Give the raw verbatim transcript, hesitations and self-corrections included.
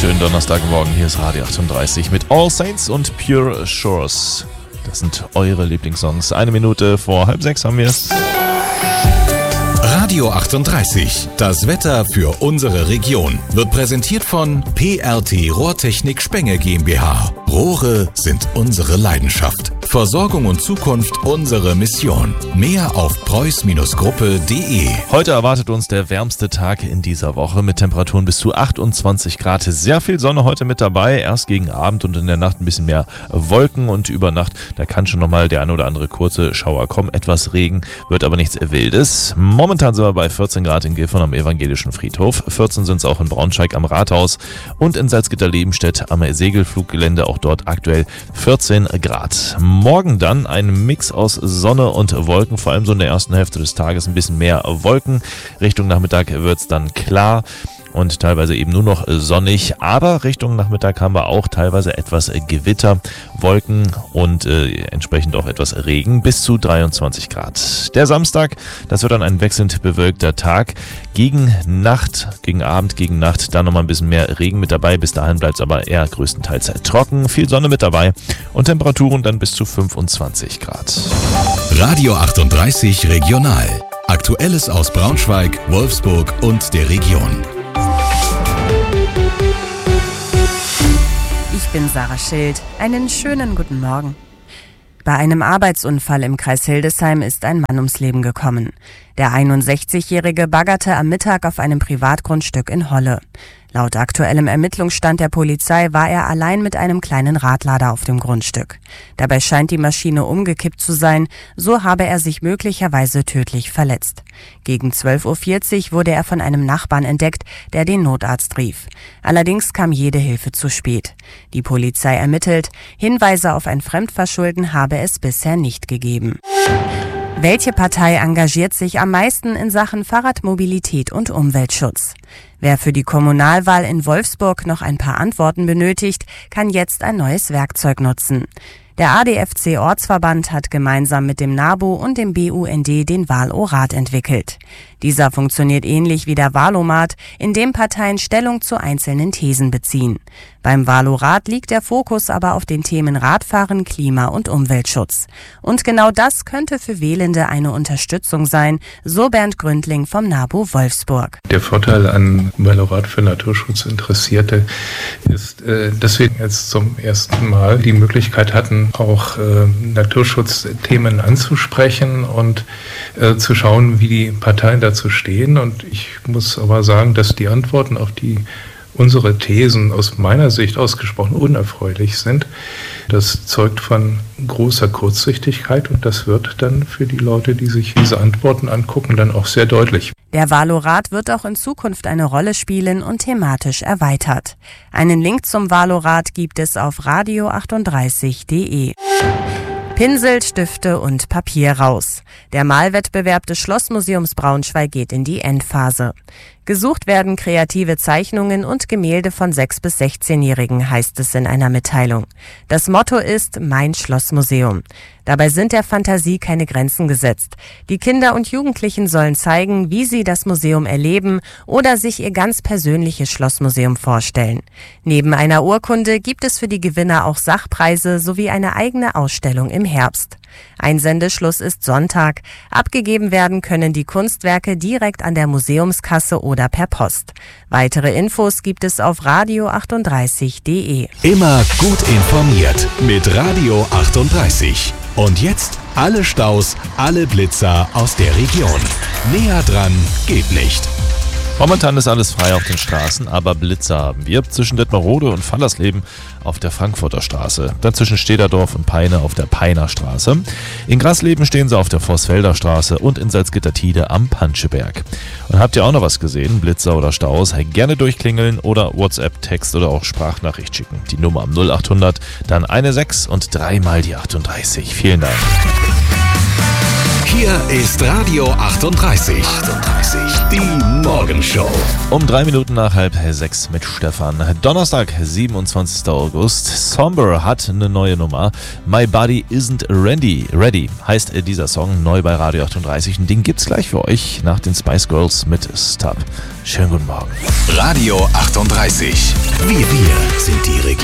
schönen Donnerstagmorgen. Hier ist Radio achtunddreißig mit All Saints und Pure Shores. Das sind eure Lieblingssongs. Eine Minute vor halb sechs haben wir es. Radio achtunddreißig, das Wetter für unsere Region, wird präsentiert von P R T Rohrtechnik Spenge GmbH. Rohre sind unsere Leidenschaft. Versorgung und Zukunft unsere Mission. Mehr auf preuß Gruppe punkt de. Heute erwartet uns der wärmste Tag in dieser Woche mit Temperaturen bis zu achtundzwanzig Grad. Sehr viel Sonne heute mit dabei. Erst gegen Abend und in der Nacht ein bisschen mehr Wolken und über Nacht, da kann schon nochmal der ein oder andere kurze Schauer kommen. Etwas Regen, wird aber nichts Wildes. Momentan sind wir bei vierzehn Grad in Gifhorn am Evangelischen Friedhof. vierzehn sind es auch in Braunschweig am Rathaus und in Salzgitter-Lebenstedt am Segelfluggelände. Auch dort aktuell vierzehn Grad. Morgen dann ein Mix aus Sonne und Wolken, vor allem so in der ersten Hälfte des Tages ein bisschen mehr Wolken. Richtung Nachmittag wird es dann klar und teilweise eben nur noch sonnig, aber Richtung Nachmittag haben wir auch teilweise etwas Gewitter, Wolken und äh, entsprechend auch etwas Regen bis zu dreiundzwanzig Grad. Der Samstag, das wird dann ein wechselnd bewölkter Tag. Gegen Nacht, gegen Abend, gegen Nacht, da nochmal ein bisschen mehr Regen mit dabei. Bis dahin bleibt es aber eher größtenteils trocken, viel Sonne mit dabei und Temperaturen dann bis zu fünfundzwanzig Grad. Radio achtunddreißig Regional. Aktuelles aus Braunschweig, Wolfsburg und der Region. Ich bin Sarah Schild. Einen schönen guten Morgen. Bei einem Arbeitsunfall im Kreis Hildesheim ist ein Mann ums Leben gekommen. Der einundsechzigjährige baggerte am Mittag auf einem Privatgrundstück in Holle. Laut aktuellem Ermittlungsstand der Polizei war er allein mit einem kleinen Radlader auf dem Grundstück. Dabei scheint die Maschine umgekippt zu sein, so habe er sich möglicherweise tödlich verletzt. Gegen zwölf Uhr vierzig wurde er von einem Nachbarn entdeckt, der den Notarzt rief. Allerdings kam jede Hilfe zu spät. Die Polizei ermittelt, Hinweise auf ein Fremdverschulden habe es bisher nicht gegeben. Welche Partei engagiert sich am meisten in Sachen Fahrradmobilität und Umweltschutz? Wer für die Kommunalwahl in Wolfsburg noch ein paar Antworten benötigt, kann jetzt ein neues Werkzeug nutzen. Der A D F C-Ortsverband hat gemeinsam mit dem NABU und dem B U N D den Wahlorat entwickelt. Dieser funktioniert ähnlich wie der Wahlomat, in dem Parteien Stellung zu einzelnen Thesen beziehen. Beim Wahlorat liegt der Fokus aber auf den Themen Radfahren, Klima- und Umweltschutz. Und genau das könnte für Wählende eine Unterstützung sein, so Bernd Gründling vom NABU Wolfsburg. Der Vorteil an Wahlorat für Naturschutzinteressierte ist, dass wir jetzt zum ersten Mal die Möglichkeit hatten, auch äh, Naturschutzthemen anzusprechen und äh, zu schauen, wie die Parteien dazu stehen. Und ich muss aber sagen, dass die Antworten auf die unsere Thesen aus meiner Sicht ausgesprochen unerfreulich sind. Das zeugt von großer Kurzsichtigkeit und das wird dann für die Leute, die sich diese Antworten angucken, dann auch sehr deutlich. Der Wahlorat wird auch in Zukunft eine Rolle spielen und thematisch erweitert. Einen Link zum Wahlorat gibt es auf radio achtunddreißig punkt de. Pinsel, Stifte und Papier raus. Der Malwettbewerb des Schlossmuseums Braunschweig geht in die Endphase. Gesucht werden kreative Zeichnungen und Gemälde von sechs- bis sechzehnjährigen, heißt es in einer Mitteilung. Das Motto ist Mein Schlossmuseum. Dabei sind der Fantasie keine Grenzen gesetzt. Die Kinder und Jugendlichen sollen zeigen, wie sie das Museum erleben oder sich ihr ganz persönliches Schlossmuseum vorstellen. Neben einer Urkunde gibt es für die Gewinner auch Sachpreise sowie eine eigene Ausstellung im Herbst. Einsendeschluss ist Sonntag. Abgegeben werden können die Kunstwerke direkt an der Museumskasse oder per Post. Weitere Infos gibt es auf radio achtunddreißig punkt de. Immer gut informiert mit Radio achtunddreißig. Und jetzt alle Staus, alle Blitzer aus der Region. Näher dran geht nicht. Momentan ist alles frei auf den Straßen, aber Blitzer haben wir zwischen Detmerode und Fallersleben auf der Frankfurter Straße, dann zwischen Stederdorf und Peine auf der Peiner Straße. In Grasleben stehen sie auf der Vossfelder Straße und in Salzgitter-Tide am Panscheberg. Und habt ihr auch noch was gesehen, Blitzer oder Staus, gerne durchklingeln oder WhatsApp, Text oder auch Sprachnachricht schicken. Die Nummer am null achthundert, dann eine sechs und dreimal die achtunddreißig. Vielen Dank. Hier ist Radio achtunddreißig. achtunddreißig. Die Morgenshow. Um drei Minuten nach halb sechs mit Stefan. Donnerstag, siebenundzwanzigster August. Somber hat eine neue Nummer. My Body Isn't Ready. Ready heißt dieser Song, neu bei Radio achtunddreißig. Ein Ding gibt's gleich für euch nach den Spice Girls mit Stop. Schönen guten Morgen. Radio achtunddreißig. Wir, wir sind die